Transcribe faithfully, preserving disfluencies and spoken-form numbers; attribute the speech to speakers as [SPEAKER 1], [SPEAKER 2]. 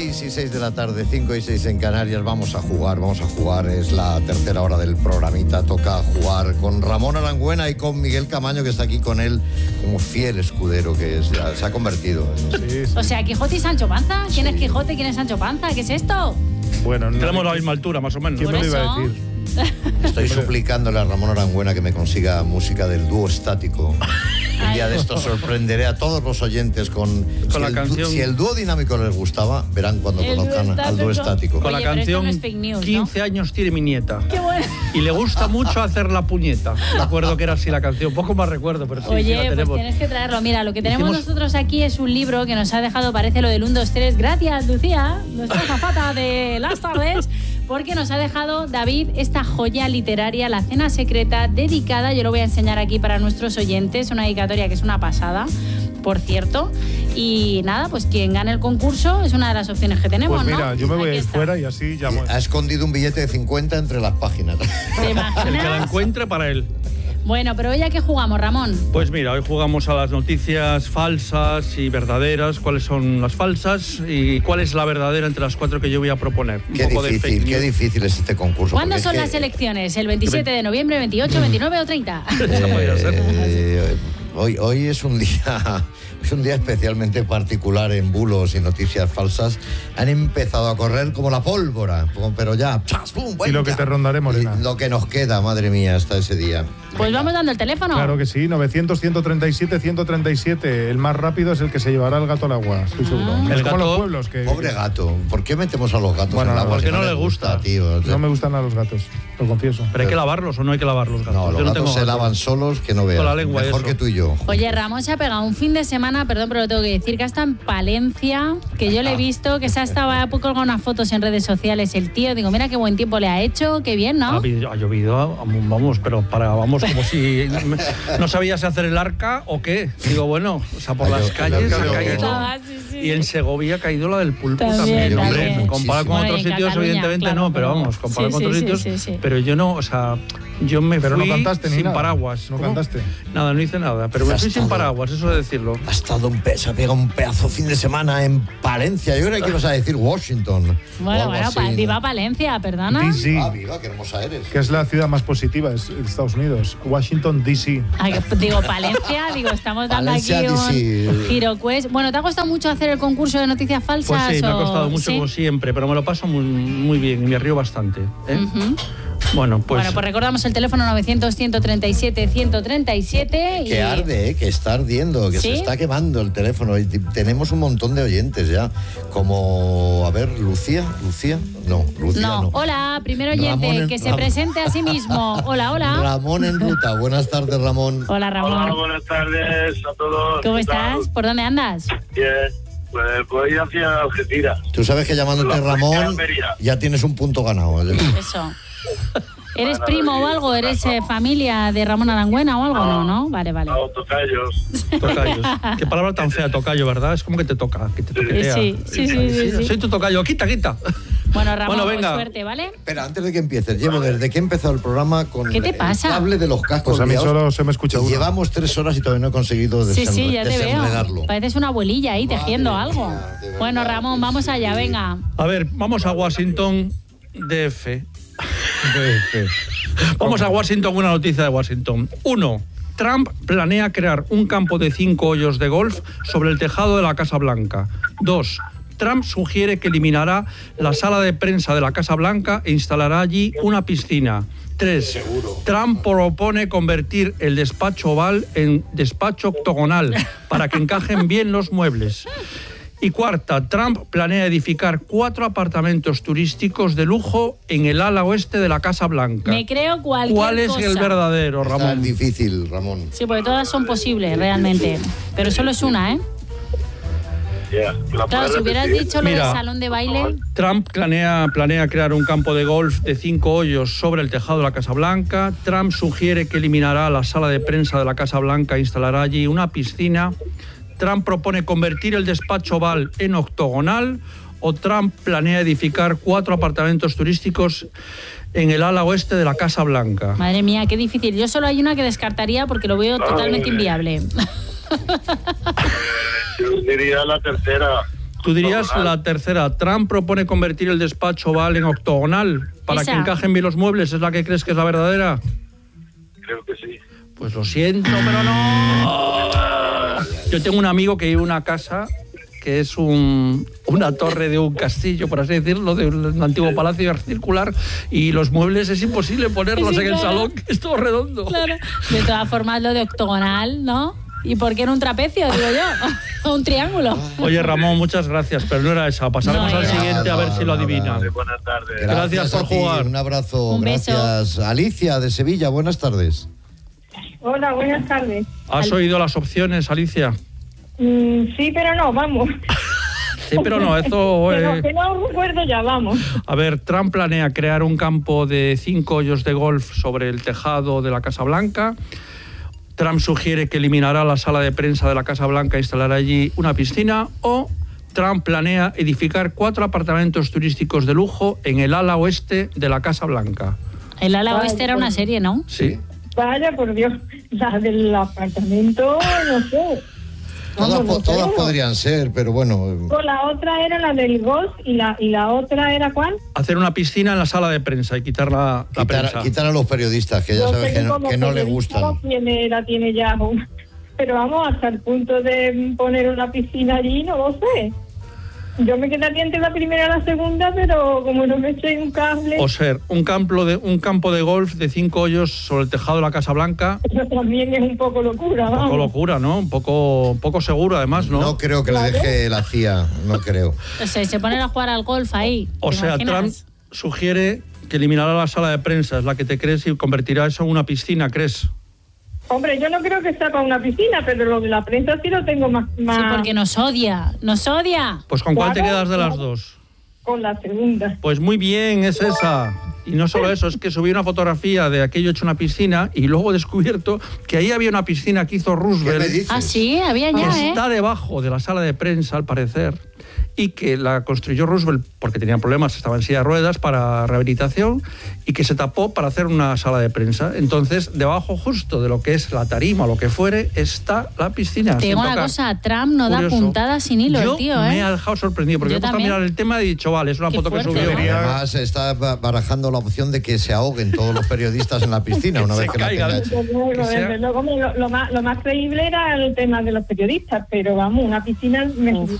[SPEAKER 1] seis y seis de la tarde, cinco y seis en Canarias. Vamos a jugar, vamos a jugar. Es la tercera hora del programita. Toca jugar con Ramón Arangüena y con Miguel Camaño, que está aquí con él como fiel escudero que es, ya, se ha convertido.
[SPEAKER 2] Sí, sí.
[SPEAKER 3] O sea, Quijote y Sancho Panza. ¿Quién sí. es Quijote y quién es Sancho Panza? ¿Qué es esto?
[SPEAKER 2] Bueno, no
[SPEAKER 4] tenemos la misma altura, más o menos.
[SPEAKER 2] ¿Quién me lo iba a decir?
[SPEAKER 1] Estoy suplicándole a Ramón Arangüena que me consiga música del dúo estático. Un día de esto sorprenderé a todos los oyentes con,
[SPEAKER 4] con
[SPEAKER 1] si
[SPEAKER 4] la
[SPEAKER 1] el,
[SPEAKER 4] canción.
[SPEAKER 1] Si el dúo dinámico les gustaba, verán cuando
[SPEAKER 3] el
[SPEAKER 1] conozcan al dúo estático.
[SPEAKER 4] Con
[SPEAKER 3] Oye,
[SPEAKER 4] la canción
[SPEAKER 3] no es fake news, ¿no?
[SPEAKER 4] quince años tiene mi nieta.
[SPEAKER 3] Qué bueno.
[SPEAKER 4] Y le gusta mucho hacer la puñeta. Recuerdo que era así la canción. Poco más recuerdo, pero sí,
[SPEAKER 3] Oye,
[SPEAKER 4] sí la tenemos.
[SPEAKER 3] pues tienes que traerlo. Mira, lo que tenemos
[SPEAKER 4] Hicimos...
[SPEAKER 3] nosotros aquí es un libro que nos ha dejado, parece lo del uno, dos, tres. Gracias, Lucía, nuestra zafata de las tardes. Porque nos ha dejado David esta joya literaria, La Cena Secreta, dedicada, yo lo voy a enseñar aquí para nuestros oyentes, una dedicatoria que es una pasada, por cierto. Y nada, pues quien gane el concurso es una de las opciones que tenemos,
[SPEAKER 2] Pues mira,
[SPEAKER 3] ¿no?
[SPEAKER 2] yo me voy
[SPEAKER 3] Aquí
[SPEAKER 2] a ir
[SPEAKER 3] está.
[SPEAKER 2] fuera y así llamo.
[SPEAKER 1] Ha escondido un billete de cincuenta entre las páginas.
[SPEAKER 3] ¿Te
[SPEAKER 4] El que la
[SPEAKER 3] imaginas?
[SPEAKER 4] encuentre para él.
[SPEAKER 3] Bueno, pero hoy ¿a qué jugamos, Ramón?
[SPEAKER 4] Pues mira, hoy jugamos a las noticias falsas y verdaderas. ¿Cuáles son las falsas y cuál es la verdadera entre las cuatro que yo voy a proponer? Un
[SPEAKER 1] Qué
[SPEAKER 4] poco de
[SPEAKER 1] difícil,
[SPEAKER 4] fake
[SPEAKER 1] qué
[SPEAKER 4] news.
[SPEAKER 1] difícil es este concurso.
[SPEAKER 3] ¿Cuándo
[SPEAKER 1] porque
[SPEAKER 3] son
[SPEAKER 1] es
[SPEAKER 3] las
[SPEAKER 1] que,
[SPEAKER 3] elecciones? ¿El veintisiete de noviembre, veintiocho, veintinueve o treinta?
[SPEAKER 4] podría ser.
[SPEAKER 1] Eh, hoy, hoy es un día... Es un día especialmente particular en bulos y noticias falsas. Han empezado a correr como la pólvora, pero ya... ¡chas, pum,
[SPEAKER 2] Y lo que te rondaré, Morena.
[SPEAKER 1] Y lo que nos queda, madre mía, hasta ese día.
[SPEAKER 3] Pues vamos dando el teléfono.
[SPEAKER 2] Claro que sí, novecientos, ciento treinta y siete, ciento treinta y siete. El más rápido es el que se llevará el gato al agua, estoy seguro.
[SPEAKER 4] El
[SPEAKER 2] Es como
[SPEAKER 4] gato-
[SPEAKER 2] los pueblos que...
[SPEAKER 1] Pobre gato, ¿por qué metemos a los gatos
[SPEAKER 2] Bueno,
[SPEAKER 1] en el agua?
[SPEAKER 2] porque
[SPEAKER 1] Si
[SPEAKER 4] no le gusta.
[SPEAKER 1] tío.
[SPEAKER 2] No me gustan a los gatos, lo confieso.
[SPEAKER 4] ¿Pero hay que lavarlos o no hay que lavar los gatos?
[SPEAKER 1] No, los
[SPEAKER 4] Yo no
[SPEAKER 1] gatos
[SPEAKER 4] tengo
[SPEAKER 1] se
[SPEAKER 4] gatos.
[SPEAKER 1] lavan solos, que no veas.
[SPEAKER 4] Con la lengua y
[SPEAKER 1] Mejor
[SPEAKER 4] eso.
[SPEAKER 1] que tú y yo.
[SPEAKER 3] Oye, Ramón se ha pegado un fin de semana, perdón, pero lo tengo que decir, que hasta en Palencia, que yo le he visto, que se ha estado a poco colgado unas fotos en redes sociales el tío. Digo, mira qué buen tiempo le ha hecho, qué bien, ¿no?
[SPEAKER 4] Ha, habido- ha llovido, vamos, pero para, vamos, como si no sabías hacer el arca o qué. Digo, bueno, o sea, por
[SPEAKER 1] Ha
[SPEAKER 4] las
[SPEAKER 1] llo-
[SPEAKER 4] calles
[SPEAKER 1] el
[SPEAKER 4] ha
[SPEAKER 1] arca de
[SPEAKER 4] caído.
[SPEAKER 3] Estaba, sí, sí.
[SPEAKER 4] Y en Segovia ha caído la del pulpo
[SPEAKER 3] También,
[SPEAKER 4] también. Hombre,
[SPEAKER 3] también.
[SPEAKER 4] comparado con
[SPEAKER 3] Bueno,
[SPEAKER 4] otros
[SPEAKER 3] y en
[SPEAKER 4] sitios,
[SPEAKER 3] Cataluña,
[SPEAKER 4] evidentemente
[SPEAKER 3] claro,
[SPEAKER 4] no, pero
[SPEAKER 3] pero-
[SPEAKER 4] vamos, comparado
[SPEAKER 3] sí,
[SPEAKER 4] con otros
[SPEAKER 3] sí, sí,
[SPEAKER 4] sitios.
[SPEAKER 3] sí, sí.
[SPEAKER 4] Pero yo no, o sea, yo me
[SPEAKER 2] Pero
[SPEAKER 4] fui
[SPEAKER 2] no cantaste ni
[SPEAKER 4] sin
[SPEAKER 2] nada.
[SPEAKER 4] paraguas.
[SPEAKER 2] No
[SPEAKER 4] ¿Cómo?
[SPEAKER 2] cantaste.
[SPEAKER 4] Nada, no hice nada, pero me
[SPEAKER 1] Has
[SPEAKER 4] fui sin
[SPEAKER 1] estado-
[SPEAKER 4] paraguas, eso de decirlo.
[SPEAKER 1] Ha estado un pe- se ha pegado un pedazo fin de semana en Palencia. Yo creo que ibas a decir Washington. o
[SPEAKER 3] Bueno,
[SPEAKER 1] algo
[SPEAKER 3] bueno,
[SPEAKER 1] así,
[SPEAKER 3] pa-
[SPEAKER 1] ¿no?
[SPEAKER 3] viva Palencia, perdona.
[SPEAKER 2] D C,
[SPEAKER 1] Ah, viva, qué hermosa eres.
[SPEAKER 2] que es la ciudad más positiva de Estados Unidos. Washington, D C.
[SPEAKER 3] Ay, digo, Palencia, digo, estamos dando
[SPEAKER 1] Valencia,
[SPEAKER 3] aquí
[SPEAKER 1] D C.
[SPEAKER 3] un giroquest. Bueno, ¿te ha costado mucho hacer el concurso de noticias falsas?
[SPEAKER 4] Pues sí, me ha
[SPEAKER 3] o-
[SPEAKER 4] costado mucho
[SPEAKER 3] ¿sí?
[SPEAKER 4] como siempre, pero me lo paso muy, muy bien y me río bastante. ¿eh?
[SPEAKER 3] Ujú.
[SPEAKER 4] Bueno, pues,
[SPEAKER 3] Bueno, pues recordamos el teléfono novecientos, ciento treinta y siete, ciento treinta y siete. y-
[SPEAKER 1] Que arde, ¿eh? Que está ardiendo, que
[SPEAKER 3] ¿Sí?
[SPEAKER 1] se está quemando el teléfono. Y t- tenemos un montón de oyentes ya. Como, a ver, Lucía, Lucía, no, Lucía no.
[SPEAKER 3] No, hola, primer oyente,
[SPEAKER 1] Ramón en-
[SPEAKER 3] que se
[SPEAKER 1] Ram-
[SPEAKER 3] presente a sí mismo. Hola, hola.
[SPEAKER 1] Ramón en ruta. Buenas tardes, Ramón.
[SPEAKER 3] Hola, Ramón.
[SPEAKER 5] Hola, buenas tardes a todos.
[SPEAKER 3] ¿Cómo
[SPEAKER 5] ¿Qué tal?
[SPEAKER 3] estás? ¿Por dónde andas?
[SPEAKER 5] Bien, pues voy hacia Algeciras.
[SPEAKER 1] Tú sabes que llamándote
[SPEAKER 5] La
[SPEAKER 1] Ramón
[SPEAKER 5] Almería.
[SPEAKER 1] ya tienes un punto ganado.
[SPEAKER 3] Eso. ¿Eres primo o algo? ¿Eres eh, familia de Ramón Arangüena o algo? No, ¿no? Vale, vale.
[SPEAKER 5] No, tocayos.
[SPEAKER 4] tocayos. Qué palabra tan fea, tocayo, ¿verdad? Es como que te toca, que te toquetea.
[SPEAKER 3] Sí, sí, sí, sí, sí.
[SPEAKER 4] Soy tu tocayo, quita, quita.
[SPEAKER 3] Bueno, Ramón,
[SPEAKER 4] Bueno,
[SPEAKER 3] pues
[SPEAKER 4] venga.
[SPEAKER 3] suerte, ¿vale?
[SPEAKER 1] Espera, antes de que empieces, llevo desde que he empezado el programa con
[SPEAKER 3] ¿Qué te
[SPEAKER 1] el
[SPEAKER 3] pasa?
[SPEAKER 1] cable de los cascos
[SPEAKER 2] Pues a mí
[SPEAKER 1] liados,
[SPEAKER 2] solo se me escucha
[SPEAKER 1] y
[SPEAKER 2] uno.
[SPEAKER 1] Llevamos tres horas y todavía no he conseguido
[SPEAKER 3] Sí,
[SPEAKER 1] desenre-
[SPEAKER 3] sí, ya te
[SPEAKER 1] desenredarlo.
[SPEAKER 3] veo. Pareces una abuelilla ahí tejiendo
[SPEAKER 1] Madre
[SPEAKER 3] algo.
[SPEAKER 1] mía, de verdad,
[SPEAKER 3] Bueno, Ramón, vamos allá, venga.
[SPEAKER 4] A ver, vamos a Washington, D F. Vamos a Washington, una noticia de Washington. Uno. Trump planea crear un campo de cinco hoyos de golf sobre el tejado de la Casa Blanca. Dos. Trump sugiere que eliminará la sala de prensa de la Casa Blanca e instalará allí una piscina. Tres. Trump propone convertir el despacho oval en despacho octogonal para que encajen bien los muebles. Y cuarta, Trump planea edificar cuatro apartamentos turísticos de lujo en el ala oeste de la Casa Blanca.
[SPEAKER 3] Me creo cualquier
[SPEAKER 4] ¿Cuál es
[SPEAKER 3] cosa.
[SPEAKER 4] el verdadero,
[SPEAKER 1] Está
[SPEAKER 4] Ramón?
[SPEAKER 1] difícil, Ramón.
[SPEAKER 3] Sí, porque todas son posibles, realmente. Pero solo es una, ¿eh?
[SPEAKER 5] Yeah. ¿La
[SPEAKER 3] Claro,
[SPEAKER 5] puedes
[SPEAKER 3] si hubieras
[SPEAKER 5] repetir?
[SPEAKER 3] dicho lo
[SPEAKER 4] Mira.
[SPEAKER 3] del salón de baile...
[SPEAKER 4] Trump planea, planea crear un campo de golf de cinco hoyos sobre el tejado de la Casa Blanca. Trump sugiere que eliminará la sala de prensa de la Casa Blanca e instalará allí una piscina. Trump propone convertir el despacho oval en octogonal. O Trump planea edificar cuatro apartamentos turísticos en el ala oeste de la Casa Blanca.
[SPEAKER 3] Madre mía, qué difícil. Yo solo hay una que descartaría porque lo veo totalmente
[SPEAKER 5] Ay.
[SPEAKER 3] inviable.
[SPEAKER 5] Yo diría la tercera.
[SPEAKER 4] Tú dirías
[SPEAKER 5] Octogonal.
[SPEAKER 4] la tercera. Trump propone convertir el despacho Oval en octogonal para
[SPEAKER 3] Esa.
[SPEAKER 4] que encajen bien los muebles. ¿Es la que crees que es la verdadera?
[SPEAKER 5] Creo que sí.
[SPEAKER 4] Pues lo siento, pero no. Yo tengo un amigo que vive en una casa que es un, una torre de un castillo, por así decirlo, de un antiguo palacio circular, y los muebles es imposible ponerlos
[SPEAKER 3] Sí,
[SPEAKER 4] en el
[SPEAKER 3] claro.
[SPEAKER 4] salón, que es todo redondo.
[SPEAKER 3] Claro. De todas formas, lo de octogonal, ¿no? ¿Y por qué no un trapecio, digo yo? O un triángulo.
[SPEAKER 4] Oye, Ramón, muchas gracias, pero no era esa. Pasaremos
[SPEAKER 3] No
[SPEAKER 4] al
[SPEAKER 3] era.
[SPEAKER 4] siguiente a ver
[SPEAKER 1] Nada,
[SPEAKER 4] si lo
[SPEAKER 1] nada.
[SPEAKER 4] adivina.
[SPEAKER 5] Vale, buenas tardes.
[SPEAKER 4] Gracias por
[SPEAKER 1] a ti,
[SPEAKER 4] jugar.
[SPEAKER 1] Un abrazo.
[SPEAKER 3] Un beso.
[SPEAKER 1] Gracias. Alicia, de Sevilla, buenas tardes.
[SPEAKER 6] Hola, buenas tardes.
[SPEAKER 4] ¿Has oído las opciones, Alicia?
[SPEAKER 6] Mm, sí, pero no, vamos.
[SPEAKER 4] Sí, pero no, eso...
[SPEAKER 6] Que no,
[SPEAKER 4] eh,
[SPEAKER 6] que no recuerdo ya, vamos.
[SPEAKER 4] A ver, Trump planea crear un campo de cinco hoyos de golf sobre el tejado de la Casa Blanca. Trump sugiere que eliminará la sala de prensa de la Casa Blanca e instalará allí una piscina. O Trump planea edificar cuatro apartamentos turísticos de lujo en el ala oeste de la Casa Blanca.
[SPEAKER 3] El ala
[SPEAKER 6] Vale,
[SPEAKER 3] oeste era una
[SPEAKER 6] pues-
[SPEAKER 3] serie, ¿no?
[SPEAKER 4] Sí.
[SPEAKER 6] Vaya, por Dios, la del apartamento, no sé.
[SPEAKER 1] Todas,
[SPEAKER 6] Vamos,
[SPEAKER 1] po-
[SPEAKER 6] no sé,
[SPEAKER 1] todas
[SPEAKER 6] no.
[SPEAKER 1] podrían ser, pero bueno.
[SPEAKER 6] Pues la otra era la del golf y la y la otra era ¿cuál?
[SPEAKER 4] Hacer una piscina en la sala de prensa y quitar la, la
[SPEAKER 1] Quitar,
[SPEAKER 4] prensa.
[SPEAKER 1] quitar a los periodistas, que ya
[SPEAKER 6] Yo
[SPEAKER 1] sabes
[SPEAKER 6] sé
[SPEAKER 1] que no,
[SPEAKER 6] como
[SPEAKER 1] que no le
[SPEAKER 6] periodista
[SPEAKER 1] gustan.
[SPEAKER 6] La tiene, la tiene ya. Pero vamos, hasta el punto de poner una piscina allí, no lo sé. Yo me quedaría entre la primera y la segunda, pero como no me eché un cable,
[SPEAKER 4] O ser un campo, de, un campo de golf de cinco hoyos sobre el tejado de la Casa Blanca.
[SPEAKER 6] eso también es un poco locura,
[SPEAKER 4] Un
[SPEAKER 6] vamos.
[SPEAKER 4] poco locura, ¿no? Un poco, un poco seguro, además, ¿no?
[SPEAKER 1] No creo que le deje la C I A, no creo.
[SPEAKER 3] O sea, se ponen a jugar al golf ahí.
[SPEAKER 4] O
[SPEAKER 3] ¿te
[SPEAKER 4] sea,
[SPEAKER 3] imaginas?
[SPEAKER 4] Trump sugiere que eliminará la sala de prensa, es la que te crees, y convertirá eso en una piscina, ¿crees?
[SPEAKER 6] Hombre, yo no creo que sea para una piscina, pero lo de la prensa sí lo tengo más... más
[SPEAKER 3] Sí, porque nos odia. ¡Nos odia!
[SPEAKER 4] Pues ¿con cuál te
[SPEAKER 6] Claro,
[SPEAKER 4] quedas de las
[SPEAKER 6] claro.
[SPEAKER 4] dos?
[SPEAKER 6] con la segunda.
[SPEAKER 4] Pues muy bien, es esa. Y no solo eso, es que subí una fotografía de aquello hecho una piscina y luego he descubierto que ahí había una piscina que hizo
[SPEAKER 1] ¿Qué me
[SPEAKER 4] Roosevelt,
[SPEAKER 1] dices?
[SPEAKER 3] Ah, sí, había
[SPEAKER 4] que
[SPEAKER 3] ya, ¿eh?
[SPEAKER 4] está debajo de la sala de prensa, al parecer, y que la construyó Roosevelt porque tenía problemas, estaba en silla de ruedas para rehabilitación, y que se tapó para hacer una sala de prensa. Entonces, debajo justo de lo que es la tarima o lo que fuere, está la piscina.
[SPEAKER 3] Te digo
[SPEAKER 4] sin
[SPEAKER 3] una
[SPEAKER 4] tocar.
[SPEAKER 3] cosa, Trump no da
[SPEAKER 4] Curioso.
[SPEAKER 3] puntada sin hilo,
[SPEAKER 4] Yo
[SPEAKER 3] el tío,
[SPEAKER 4] me
[SPEAKER 3] ¿eh?
[SPEAKER 4] ha dejado sorprendido, porque
[SPEAKER 3] Yo
[SPEAKER 4] me he puesto a
[SPEAKER 3] también.
[SPEAKER 4] mirar el tema y he dicho, vale, es una
[SPEAKER 3] Qué
[SPEAKER 4] foto
[SPEAKER 3] fuerte,
[SPEAKER 4] que subió.
[SPEAKER 3] ¿no?
[SPEAKER 2] Debería-
[SPEAKER 1] Además, está ba- barajando la opción de que se ahoguen todos los periodistas en la piscina una
[SPEAKER 4] Se
[SPEAKER 1] vez que la
[SPEAKER 4] caigan.
[SPEAKER 1] tenga hecha.
[SPEAKER 6] Desde luego,
[SPEAKER 4] Que sea-
[SPEAKER 6] desde luego, lo, lo más, lo más creíble era el tema de los periodistas, pero vamos, una piscina me,
[SPEAKER 3] Uf.